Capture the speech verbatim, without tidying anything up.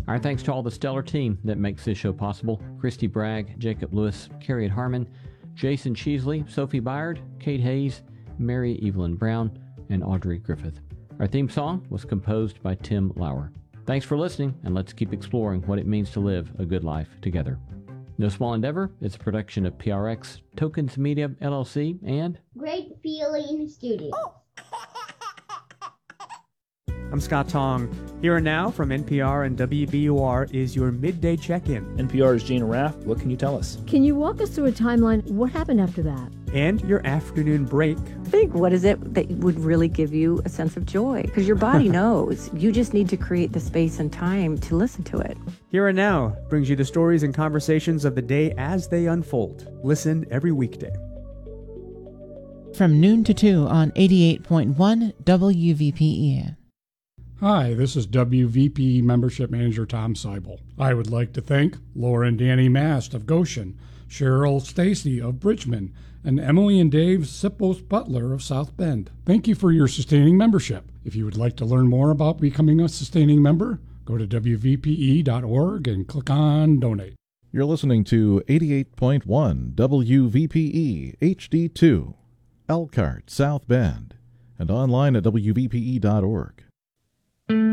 Our thanks to all the stellar team that makes this show possible: Christy Bragg, Jacob Lewis, Carriet Harmon, Jason Cheesley, Sophie Byard, Kate Hayes, Mary Evelyn Brown, and Audrey Griffith. Our theme song was composed by Tim Lauer. Thanks for listening, and let's keep exploring what it means to live a good life together. No Small Endeavor is a production of P R X, Tokens Media, L L C, and Great Feeling Studio. I'm Scott Tong. Here and now from N P R and W B U R is your midday check-in. N P R's Gina Raff. What can you tell us? Can you walk us through a timeline? What happened after that? And your afternoon break. Think, what is it that would really give you a sense of joy? Because your body knows. You just need to create the space and time to listen to it. Here and Now brings you the stories and conversations of the day as they unfold. Listen every weekday. From noon to two on eighty-eight point one W V P E. Hi, this is W V P E Membership Manager Tom Seibel. I would like to thank Laura and Danny Mast of Goshen, Cheryl Stacy of Bridgman, and Emily and Dave Sipos Butler of South Bend. Thank you for your sustaining membership. If you would like to learn more about becoming a sustaining member, go to W V P E dot org and click on Donate. You're listening to eighty-eight point one W V P E H D two, Elkhart, South Bend, and online at W V P E dot org.